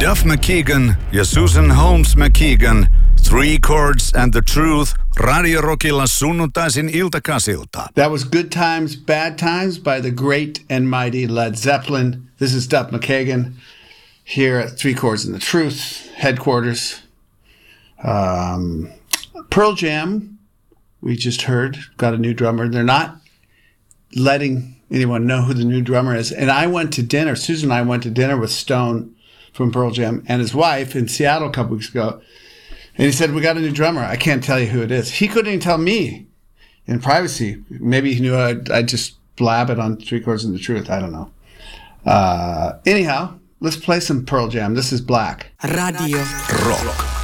Duff McKagan ja Susan Holmes McKagan, Three Chords and the Truth, Radio Rockilla sunnuntaisin iltakasilta. That was Good Times, Bad Times by the great and mighty Led Zeppelin. This is Duff McKagan here at Three Chords and the Truth headquarters. Pearl Jam, we just heard, got a new drummer. They're not letting anyone know who the new drummer is. And I went to dinner, Susan and I went to dinner with Stone from Pearl Jam and his wife in Seattle a couple weeks ago. And he said, we got a new drummer. I can't tell you who it is. He couldn't even tell me in privacy. Maybe he knew I'd just blab it on Three Chords and the Truth. I don't know. Anyhow, let's play some Pearl Jam. This is Black. Radio Rock.